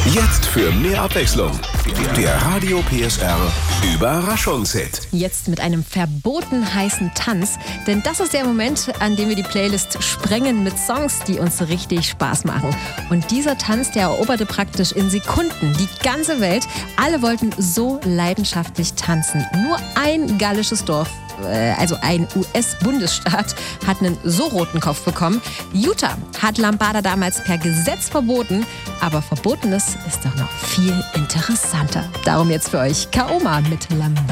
Jetzt für mehr Abwechslung. Der Radio PSR Überraschungshit. Jetzt mit einem verboten heißen Tanz, denn das ist der Moment, an dem wir die Playlist sprengen mit Songs, die uns richtig Spaß machen. Und dieser Tanz, der eroberte praktisch in Sekunden die ganze Welt. Alle wollten so leidenschaftlich tanzen. Nur ein gallisches Dorf, also ein US-Bundesstaat, hat einen so roten Kopf bekommen. Utah hat Lambada damals per Gesetz verboten, aber Verbotenes ist doch noch viel interessanter. Darum jetzt für euch Kaoma mit Lambada.